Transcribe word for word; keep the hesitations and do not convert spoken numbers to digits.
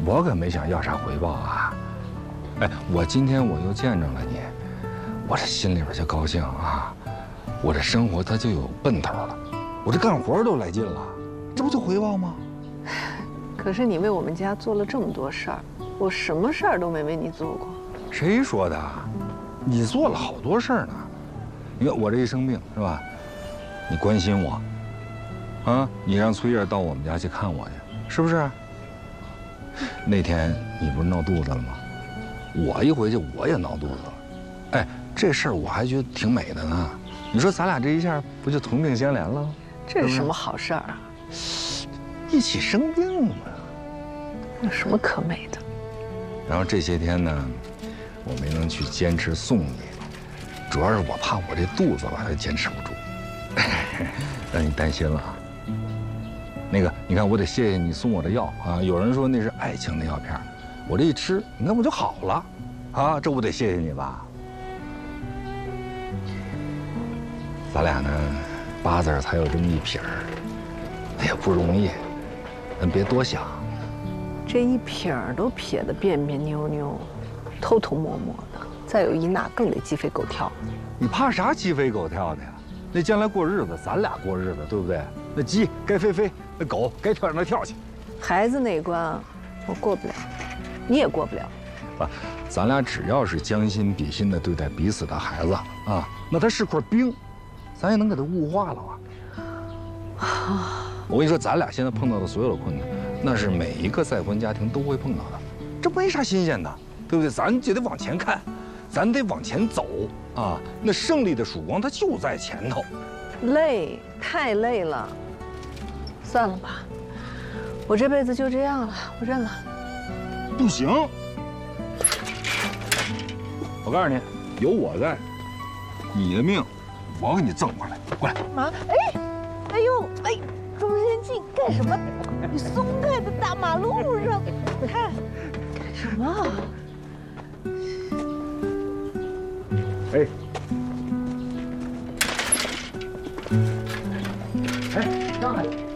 我可没想要啥回报啊。哎，我今天我又见着了你，我这心里边就高兴啊，我这生活它就有奔头了，我这干活都来劲了，这不就回报吗？ 可是你为我们家做了这么多事儿，我什么事儿都没为你做过。 谁说的？你做了好多事儿呢。你看我这一生病是吧？你关心我，啊，你让崔叶到我们家去看我去，是不是？那天你不是闹肚子了吗？我一回去我也闹肚子了，哎，这事儿我还觉得挺美的呢。你说咱俩这一下不就同病相怜了？ 这是什么好事儿啊？ 一起生病嘛， 有什么可美的？ 然后这些天呢，我没能去坚持送你，主要是我怕我这肚子吧，坚持不住，让你担心了。那个，你看，我得谢谢你送我的药啊！有人说那是爱情的药片，我这一吃，你看我就好了，啊，这我得谢谢你吧。咱俩呢，八字才有这么一撇儿，哎呀，不容易，咱别多想。 这一撇儿都撇得别别扭扭，偷偷摸摸的，再有一那更得鸡飞狗跳。 你怕啥鸡飞狗跳的呀？那将来过日子，咱俩过日子，对不对？那鸡该飞飞，那狗该跳那跳去。 孩子那一关，我过不了，你也过不了。 啊，咱俩只要是将心比心的对待彼此的孩子啊，那他是块冰，咱也能给他物化了啊。我跟你说，咱俩现在碰到的所有的困难，那是每一个再婚家庭都会碰到的，这没啥新鲜的，对不对？咱就得往前看，咱得往前走啊！那胜利的曙光它就在前头。 累，太累了，算了吧，我这辈子就这样了，我认了。 不行，我告诉你，有我在，你的命我给你挣回来。过来。 妈，哎，哎呦，哎，中间进干什么？你松开的大马路上，看，干什么啊？ 哎，哎，让开！